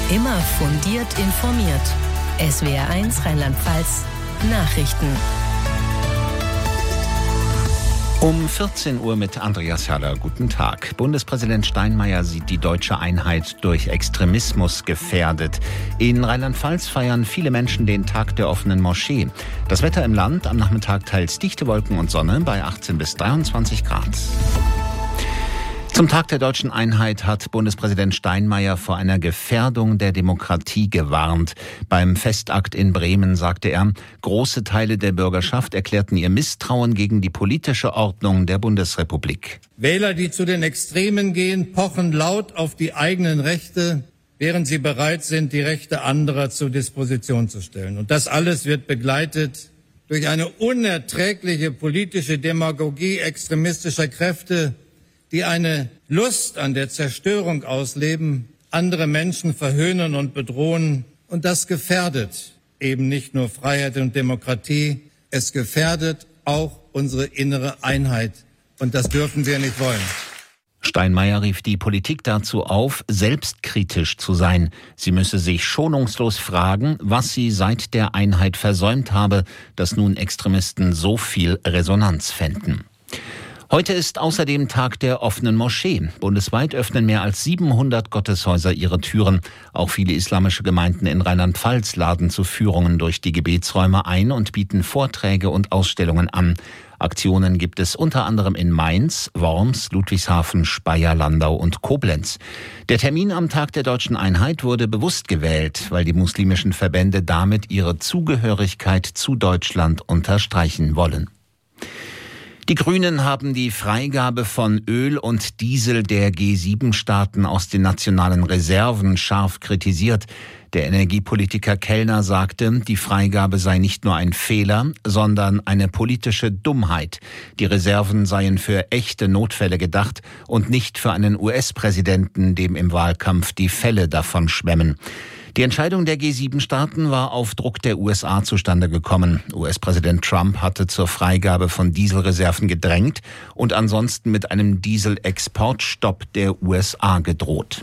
Immer fundiert informiert. SWR1 Rheinland-Pfalz Nachrichten. Um 14 Uhr mit Andreas Haller. Guten Tag. Bundespräsident Steinmeier sieht die deutsche Einheit durch Extremismus gefährdet. In Rheinland-Pfalz feiern viele Menschen den Tag der offenen Moschee. Das Wetter im Land am Nachmittag teils dichte Wolken und Sonne bei 18 bis 23 Grad. Zum Tag der deutschen Einheit hat Bundespräsident Steinmeier vor einer Gefährdung der Demokratie gewarnt. Beim Festakt in Bremen sagte er, große Teile der Bürgerschaft erklärten ihr Misstrauen gegen die politische Ordnung der Bundesrepublik. Wähler, die zu den Extremen gehen, pochen laut auf die eigenen Rechte, während sie bereit sind, die Rechte anderer zur Disposition zu stellen. Und das alles wird begleitet durch eine unerträgliche politische Demagogie extremistischer Kräfte, die eine Lust an der Zerstörung ausleben, andere Menschen verhöhnen und bedrohen. Und das gefährdet eben nicht nur Freiheit und Demokratie, es gefährdet auch unsere innere Einheit. Und das dürfen wir nicht wollen. Steinmeier rief die Politik dazu auf, selbstkritisch zu sein. Sie müsse sich schonungslos fragen, was sie seit der Einheit versäumt habe, dass nun Extremisten so viel Resonanz fänden. Heute ist außerdem Tag der offenen Moschee. Bundesweit öffnen mehr als 700 Gotteshäuser ihre Türen. Auch viele islamische Gemeinden in Rheinland-Pfalz laden zu Führungen durch die Gebetsräume ein und bieten Vorträge und Ausstellungen an. Aktionen gibt es unter anderem in Mainz, Worms, Ludwigshafen, Speyer, Landau und Koblenz. Der Termin am Tag der deutschen Einheit wurde bewusst gewählt, weil die muslimischen Verbände damit ihre Zugehörigkeit zu Deutschland unterstreichen wollen. Die Grünen haben die Freigabe von Öl und Diesel der G7-Staaten aus den nationalen Reserven scharf kritisiert. Der Energiepolitiker Kellner sagte, die Freigabe sei nicht nur ein Fehler, sondern eine politische Dummheit. Die Reserven seien für echte Notfälle gedacht und nicht für einen US-Präsidenten, dem im Wahlkampf die Fälle davon schwemmen. Die Entscheidung der G7-Staaten war auf Druck der USA zustande gekommen. US-Präsident Trump hatte zur Freigabe von Dieselreserven gedrängt und ansonsten mit einem Dieselexportstopp der USA gedroht.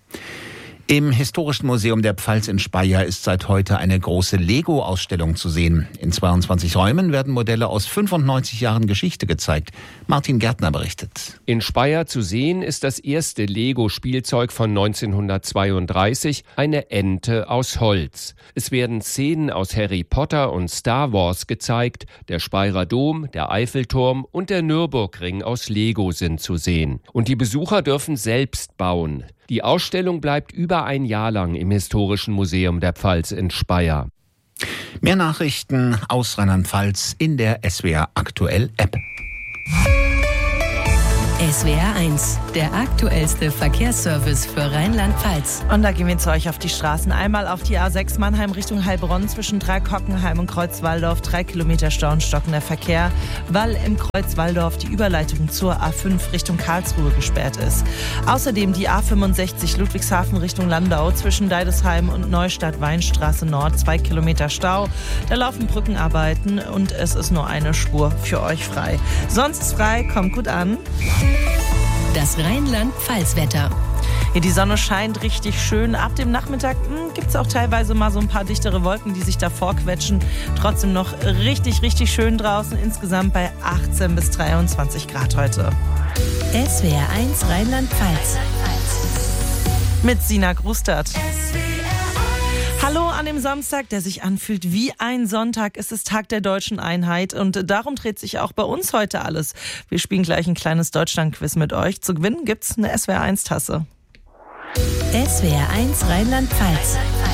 Im Historischen Museum der Pfalz in Speyer ist seit heute eine große Lego-Ausstellung zu sehen. In 22 Räumen werden Modelle aus 95 Jahren Geschichte gezeigt. Martin Gärtner berichtet. In Speyer zu sehen ist das erste Lego-Spielzeug von 1932, eine Ente aus Holz. Es werden Szenen aus Harry Potter und Star Wars gezeigt. Der Speyerer Dom, der Eiffelturm und der Nürburgring aus Lego sind zu sehen. Und die Besucher dürfen selbst bauen. Die Ausstellung bleibt über ein Jahr lang im Historischen Museum der Pfalz in Speyer. Mehr Nachrichten aus Rheinland-Pfalz in der SWR Aktuell App. SWR1, der aktuellste Verkehrsservice für Rheinland-Pfalz. Und da gehen wir zu euch auf die Straßen. Einmal auf die A6 Mannheim Richtung Heilbronn zwischen Dreieck-Hockenheim und Kreuzwaldorf. 3 Kilometer Stau und stockender Verkehr, weil im Kreuzwaldorf die Überleitung zur A5 Richtung Karlsruhe gesperrt ist. Außerdem die A65 Ludwigshafen Richtung Landau zwischen Deidesheim und Neustadt-Weinstraße Nord. 2 Kilometer Stau. Da laufen Brückenarbeiten und es ist nur eine Spur für euch frei. Sonst ist frei, kommt gut an. Das Rheinland-Pfalz-Wetter. Hier die Sonne scheint richtig schön. Ab dem Nachmittag gibt es auch teilweise mal so ein paar dichtere Wolken, die sich davor quetschen. Trotzdem noch richtig, richtig schön draußen. Insgesamt bei 18 bis 23 Grad heute. SWR1 Rheinland-Pfalz. Mit Sina Grustert. Hallo an dem Samstag, der sich anfühlt wie ein Sonntag. Es ist Tag der deutschen Einheit und darum dreht sich auch bei uns heute alles. Wir spielen gleich ein kleines Deutschland-Quiz mit euch. Zu gewinnen gibt's eine SWR1-Tasse. SWR1 Rheinland-Pfalz.